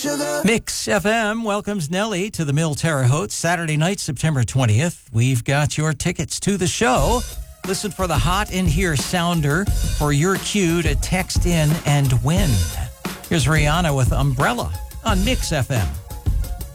Mix FM welcomes Nelly to the Mill Terre Haute Saturday night, September 20th. We've got your tickets to the show. Listen for the Hot in Here sounder for your cue to text in and win. Here's Rihanna with Umbrella on Mix FM.